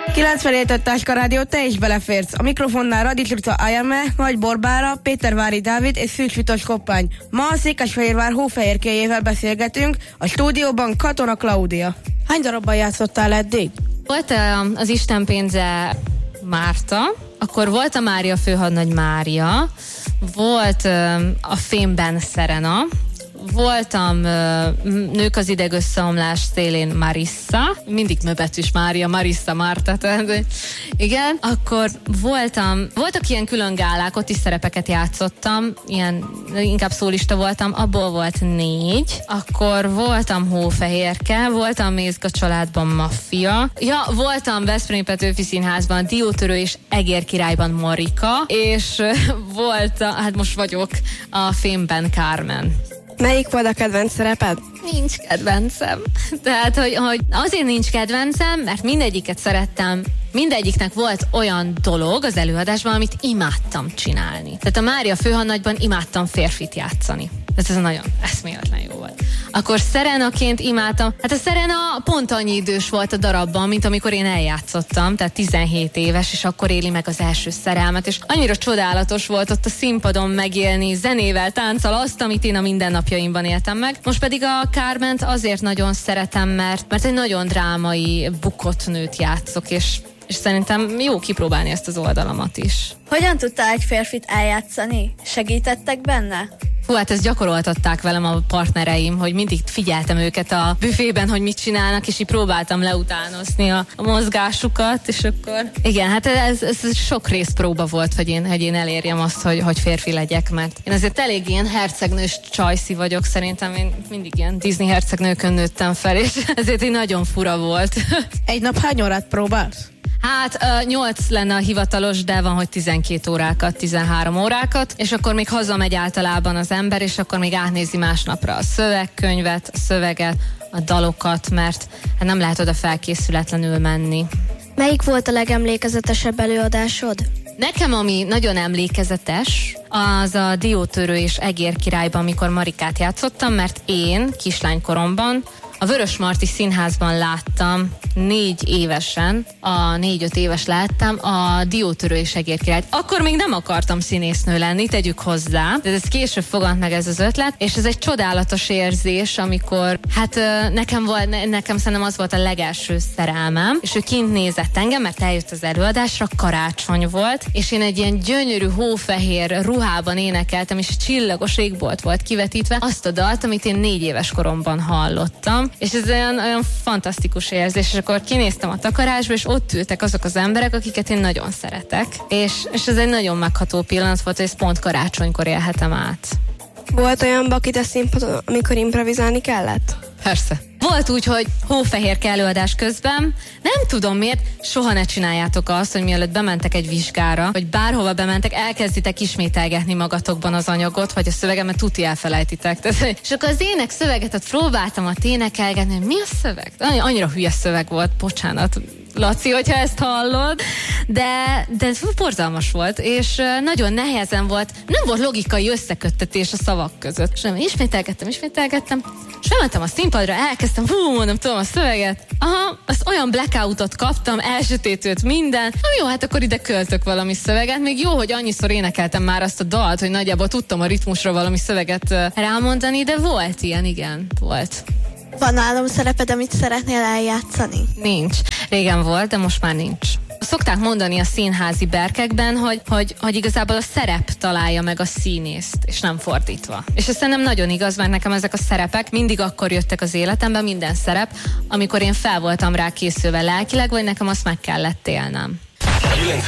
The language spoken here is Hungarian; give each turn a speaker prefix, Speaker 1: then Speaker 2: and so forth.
Speaker 1: 97 Táska Rádió, te is beleférsz. A mikrofonnál Radics Ajame, Nagy Borbára, Pétervári Dávid és Szűcs Vitos Koppány. Ma a Székesfehérvár hófehérkéjével beszélgetünk, a stúdióban Katona Klaudia. Hány darabban játszottál eddig?
Speaker 2: Volt az Isten pénze Márta, akkor volt a Mária főhadnagy Mária, volt a Fémben Szerena, voltam Nők az idegösszeomlás szélén Marissa, mindig möbetűs Mária, Marissa, Márta, tehát igen, akkor voltak ilyen külön gálák, ott is szerepeket játszottam, ilyen, inkább szólista voltam, abból volt 4, akkor voltam Hófehérke, voltam Mézga családban Maffia, ja, voltam Veszprém Petőfi Színházban Diótörő és Egér királyban Marika, és voltam, hát most vagyok a Fémben Carmen.
Speaker 1: Melyik volt a kedvenc szereped?
Speaker 2: Nincs kedvencem. Tehát, hogy azért nincs kedvencem, mert mindegyiket szerettem, mindegyiknek volt olyan dolog az előadásban, amit imádtam csinálni. Tehát a Mária főhadnagyban imádtam férfit játszani. Ez nagyon eszméletlen jó volt. Akkor Szerenaként imádtam, hát a Szerena pont annyi idős volt a darabban, mint amikor én eljátszottam, tehát 17 éves, és akkor éli meg az első szerelmet, és annyira csodálatos volt ott a színpadon megélni, zenével, tánccal azt, amit én a mindennapjaimban éltem meg. Most pedig a Carment azért nagyon szeretem, mert egy nagyon drámai, bukott nőt játszok, és szerintem jó kipróbálni ezt az oldalamat is.
Speaker 3: Hogyan tudtál egy férfit eljátszani? Segítettek benne?
Speaker 2: Hú, hát ezt gyakoroltatták velem a partnereim, hogy mindig figyeltem őket a büfében, hogy mit csinálnak, és így próbáltam leutánozni a mozgásukat, és akkor igen, hát ez sok részpróba volt, hogy én elérjem azt, hogy férfi legyek, mert én azért elég ilyen hercegnős csajszi vagyok, szerintem én mindig ilyen Disney hercegnőkön nőttem fel, és ezért így nagyon fura volt.
Speaker 1: Egy nap hány órát próbálsz?
Speaker 2: Hát 8 lenne a hivatalos, de van, hogy 12 órákat, 13 órákat, és akkor még hazamegy általában az ember, és akkor még átnézi másnapra a szövegkönyvet, a szöveget, a dalokat, mert hát nem lehet oda felkészületlenül menni.
Speaker 3: Melyik volt a legemlékezetesebb előadásod?
Speaker 2: Nekem, ami nagyon emlékezetes, az a Diótörő és Egér királyban, amikor Marikát játszottam, mert én kislánykoromban a Vörösmarty Színházban láttam 4 évesen, a 4-5 éves láttam a Diótörő és Egér királyt. Akkor még nem akartam színésznő lenni, tegyük hozzá, de ez később fogant meg ez az ötlet, és ez egy csodálatos érzés, amikor, hát nekem szerintem az volt a legelső szerelmem, és ő kint nézett engem, mert eljött az előadásra, karácsony volt, és én egy ilyen gyönyörű hófehér ruhában énekeltem, és csillagos égbolt volt kivetítve azt a dalt, amit én 4 éves koromban hallottam, és ez olyan fantasztikus érzés, és akkor kinéztem a takarásba, és ott ültek azok az emberek, akiket én nagyon szeretek, és ez egy nagyon megható pillanat volt, hogy ezt pont karácsonykor élhetem át.
Speaker 1: Volt olyan bakit a színpadon, amikor improvizálni kellett?
Speaker 2: Persze. Volt úgy, hogy hófehérke előadás közben, nem tudom miért, soha ne csináljátok azt, hogy mielőtt bementek egy vizsgára, vagy bárhova bementek, elkezditek ismételgetni magatokban az anyagot, vagy a szövegemet tuti elfelejtitek. És akkor az ének szöveget próbáltam énekelgetni, hogy mi a szöveg? Annyira hülye szöveg volt, bocsánat, Laci, hogyha ezt hallod, de borzalmas volt, és nagyon nehezen volt, nem volt logikai összeköttetés a szavak között. És nem, ismételgettem, és felmentem a színpadra, elkezdtem, mondom, tudom a szöveget, azt olyan blackoutot kaptam, elsötétült minden, jó, hát akkor ide költök valami szöveget, még jó, hogy annyiszor énekeltem már azt a dalt, hogy nagyjából tudtam a ritmusra valami szöveget rámondani, de volt ilyen, igen, volt.
Speaker 3: Van álomszereped, amit szeretnél eljátszani?
Speaker 2: Nincs. Régen volt, de most már nincs. Szokták mondani a színházi berkekben, hogy igazából a szerep találja meg a színészt, és nem fordítva. És ez szerintem nagyon igaz, mert nekem ezek a szerepek mindig akkor jöttek az életemben, minden szerep, amikor én fel voltam rá készülve lelkileg, vagy nekem azt meg kellett élnem.